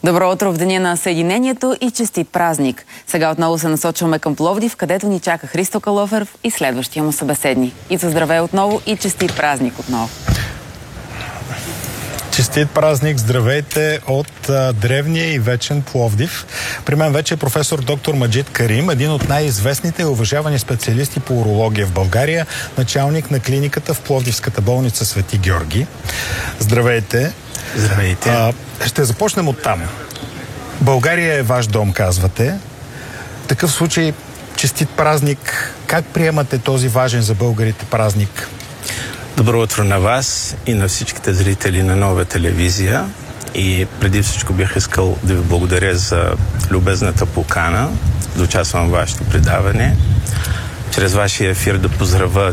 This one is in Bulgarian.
Добро утро в деня на Съединението и честит празник. Сега отново се насочваме към Пловдив, където ни чака Христо Калоферов и следващия му събеседник. И за здраве отново и честит празник отново. Честит празник, здравейте от древния и вечен Пловдив. При мен вече е професор доктор Маджид Карим, един от най-известните и уважавани специалисти по урология в България, началник на клиниката в Пловдивската болница Свети Георги. Здравейте. Здравейте. Ще започнем от там. България е ваш дом, казвате. В такъв случай, честит празник. Как приемате този важен за българите празник? Добро утро на вас и на всичките зрители на Нова телевизия. И преди всичко бих искал да ви благодаря за любезната покана да участвам в вашето предаване. Чрез вашия ефир да поздравя